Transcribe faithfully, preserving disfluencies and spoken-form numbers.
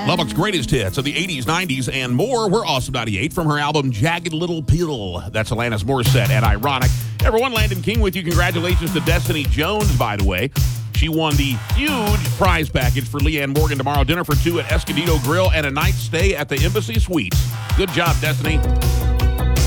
Lubbock's greatest hits of the eighties, nineties, and more. We're Awesome ninety-eight from her album Jagged Little Pill. That's Alanis Morissette and Ironic. Everyone, Landon King with you. Congratulations to Destiny Jones, by the way. She won the huge prize package for Leanne Morgan tomorrow. Dinner for two at Escondido Grill and a night stay at the Embassy Suites. Good job, Destiny.